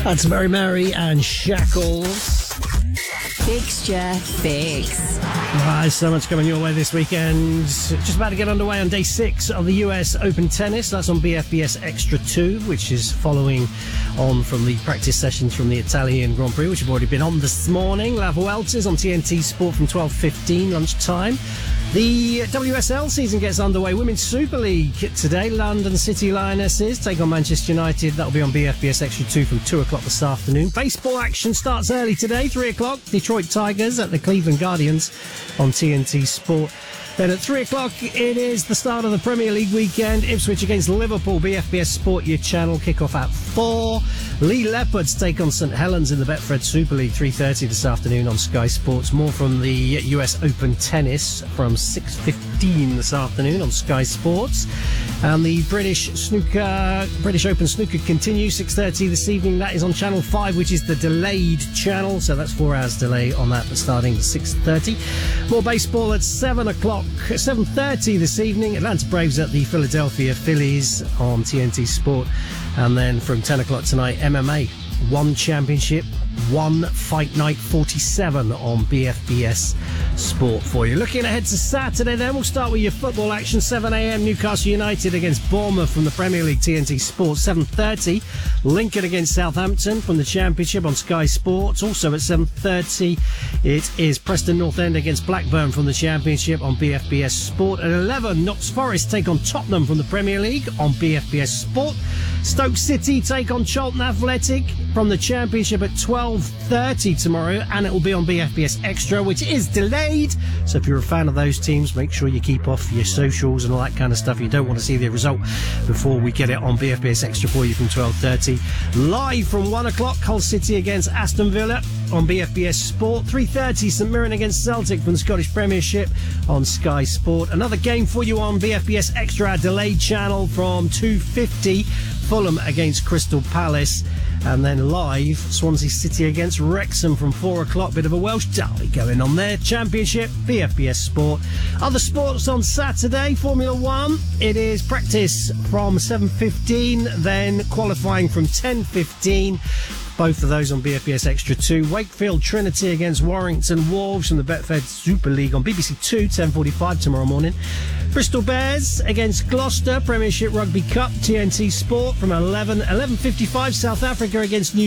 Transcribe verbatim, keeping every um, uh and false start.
That's Mary Mary and Shackles. Fixture Fix. Right, so much coming your way this weekend. Just about to get underway on day six of the U S Open Tennis. That's on B F B S Extra two, which is following on from the practice sessions from the Italian Grand Prix, which have already been on this morning. La Vuelta's on T N T Sport from twelve fifteen lunchtime. The W S L season gets underway. Women's Super League today. London City Lionesses take on Manchester United. That'll be on B F B S Extra two from two o'clock this afternoon. Baseball action starts early today, three o'clock. Detroit Tigers at the Cleveland Guardians on T N T Sport. Then at three o'clock, it is the start of the Premier League weekend. Ipswich against Liverpool, B F B S Sport, your channel. Kick-off at four. Lee Leopards take on St Helens in the Betfred Super League, three thirty this afternoon on Sky Sports. More from the U S Open Tennis from six fifteen this afternoon on Sky Sports. And the British snooker, British Open snooker continues, six thirty this evening. That is on Channel five, which is the delayed channel. So that's four hours delay on that, but starting at six thirty. More baseball at seven o'clock. seven thirty this evening, Atlanta Braves at the Philadelphia Phillies on T N T Sport. And then from ten o'clock tonight, M M A. One championship, one fight night, forty-seven on B F B S Sport for you. Looking ahead to Saturday then, we'll start with your football action. seven a.m. Newcastle United against Bournemouth from the Premier League, T N T Sport. seven thirty, Lincoln against Southampton from the Championship on Sky Sports. Also at seven thirty, it is Preston North End against Blackburn from the Championship on B F B S Sport. At eleven, Notts Forest take on Tottenham from the Premier League on B F B S Sport. Stoke City take on Charlton Athletic from the Championship at twelve thirty tomorrow, and it will be on B F B S Extra, which is delayed. So if you're a fan of those teams, make sure you keep off your socials and all that kind of stuff. You don't want to see the result before we get it on B F B S Extra for you from twelve thirty. Live from one o'clock, Hull City against Aston Villa on B F B S Sport. three thirty, St Mirren against Celtic from the Scottish Premiership on Sky Sport. Another game for you on B F B S Extra, our delayed channel from two fifty. Fulham against Crystal Palace. And then live, Swansea City against Wrexham from four o'clock. Bit of a Welsh derby going on there. Championship, B F B S Sport. Other sports on Saturday, Formula One. It is practice from seven fifteen, then qualifying from ten fifteen. Both of those on B F B S Extra two. Wakefield Trinity against Warrington Wolves from the Betfred Super League on B B C two, ten forty-five tomorrow morning. Bristol Bears against Gloucester, Premiership Rugby Cup, T N T Sport from eleven. eleven fifty-five, South Africa against New